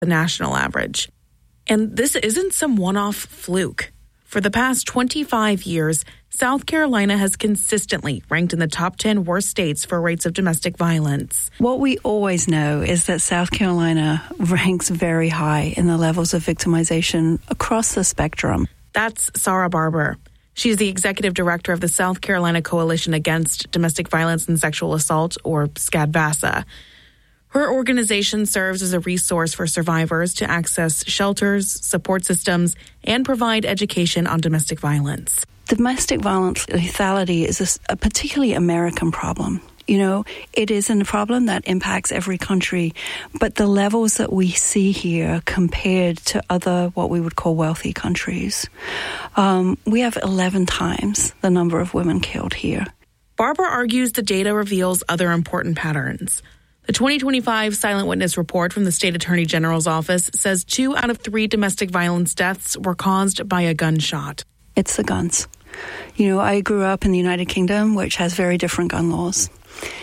the national average. And this isn't some one-off fluke. For the past 25 years, South Carolina has consistently ranked in the top 10 worst states for rates of domestic violence. What we always know is that South Carolina ranks very high in the levels of victimization across the spectrum. That's Sarah Barber. She's the executive director of the South Carolina Coalition Against Domestic Violence and Sexual Assault, or SCADVASA. Her organization serves as a resource for survivors to access shelters, support systems, and provide education on domestic violence. Domestic violence lethality is a particularly American problem. You know, it is a problem that impacts every country, but the levels that we see here compared to other what we would call wealthy countries, we have 11 times the number of women killed here. Barbara argues the data reveals other important patterns. The 2025 Silent Witness report from the State Attorney General's office says 2 out of 3 domestic violence deaths were caused by a gunshot. It's the guns. You know, I grew up in the United Kingdom, which has very different gun laws.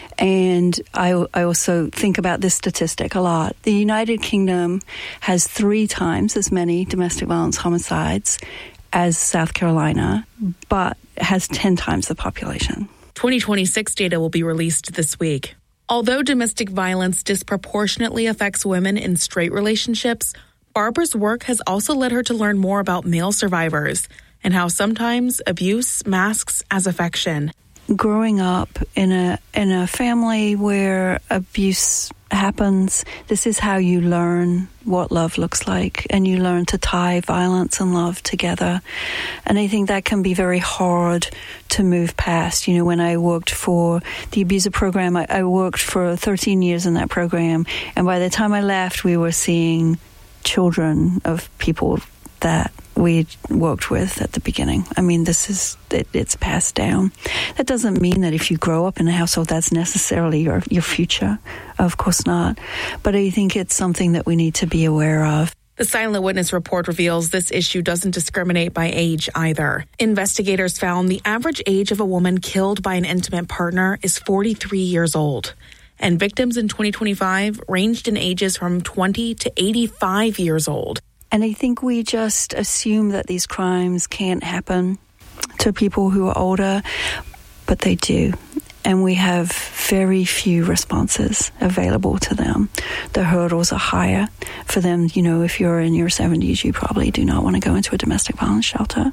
And I also think about this statistic a lot. The United Kingdom has 3 times as many domestic violence homicides as South Carolina, but has 10 times the population. 2026 data will be released this week. Although domestic violence disproportionately affects women in straight relationships, Barbara's work has also led her to learn more about male survivors and how sometimes abuse masks as affection. Growing up in a family where abuse happens, this is how you learn what love looks like, and you learn to tie violence and love together. And I think that can be very hard to move past. You know, when I worked for the abuser program, I worked for 13 years in that program, and by the time I left, we were seeing children of people that we worked with at the beginning. I mean, it's passed down. That doesn't mean that if you grow up in a household, that's necessarily your future. Of course not. But I think it's something that we need to be aware of. The Silent Witness report reveals this issue doesn't discriminate by age either. Investigators found the average age of a woman killed by an intimate partner is 43 years old. And victims in 2025 ranged in ages from 20 to 85 years old. And I think we just assume that these crimes can't happen to people who are older, but they do. And we have very few responses available to them. The hurdles are higher for them. You know, if you're in your 70s, you probably do not want to go into a domestic violence shelter.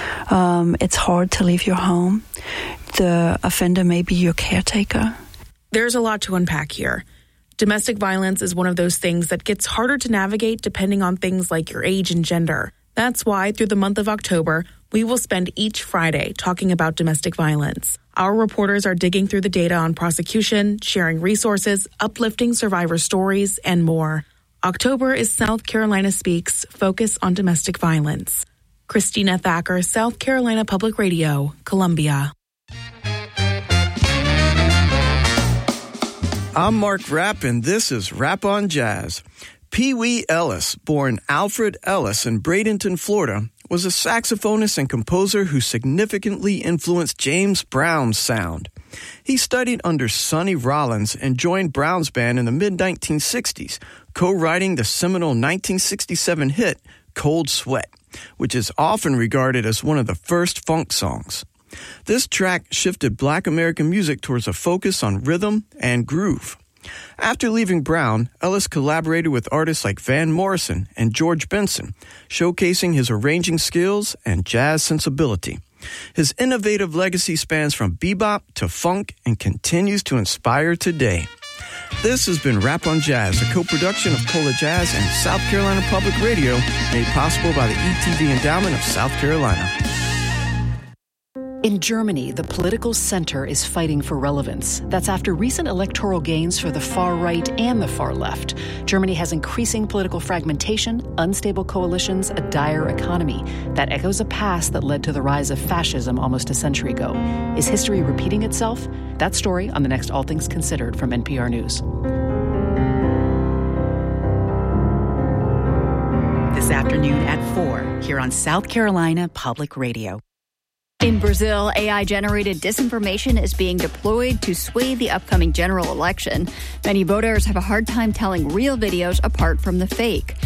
It's hard to leave your home. The offender may be your caretaker. There's a lot to unpack here. Domestic violence is one of those things that gets harder to navigate depending on things like your age and gender. That's why through the month of October, we will spend each Friday talking about domestic violence. Our reporters are digging through the data on prosecution, sharing resources, uplifting survivor stories, and more. October is South Carolina Speaks, Focus on Domestic Violence. Christina Thacker, South Carolina Public Radio, Columbia. I'm Mark Rapp, and this is Rap on Jazz. Pee Wee Ellis, born Alfred Ellis in Bradenton, Florida, was a saxophonist and composer who significantly influenced James Brown's sound. He studied under Sonny Rollins and joined Brown's band in the mid-1960s, co-writing the seminal 1967 hit Cold Sweat, which is often regarded as one of the first funk songs. This track shifted Black American music towards a focus on rhythm and groove. After leaving Brown, Ellis collaborated with artists like Van Morrison and George Benson, showcasing his arranging skills and jazz sensibility. His innovative legacy spans from bebop to funk and continues to inspire today. This has been Rap on Jazz, a co-production of Cola Jazz and South Carolina Public Radio, made possible by the ETV Endowment of South Carolina. In Germany, the political center is fighting for relevance. That's after recent electoral gains for the far right and the far left. Germany has increasing political fragmentation, unstable coalitions, a dire economy. That echoes a past that led to the rise of fascism almost a century ago. Is history repeating itself? That story on the next All Things Considered from NPR News. This afternoon at 4 here on South Carolina Public Radio. In Brazil, AI-generated disinformation is being deployed to sway the upcoming general election. Many voters have a hard time telling real videos apart from the fake.